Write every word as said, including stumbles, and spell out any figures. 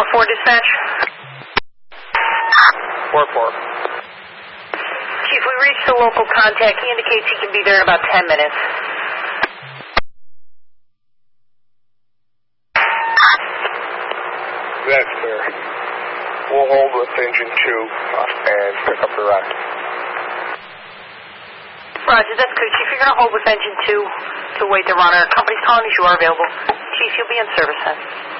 four four dispatch. four four. Chief, we reached the local contact. He indicates he can be there in about ten minutes. That's fair. We'll hold with engine two uh, and pick up the rest. Roger, that's good. Chief, you're going to hold with engine two to await the runner. Company's calling as you are available. Chief, you'll be in service then.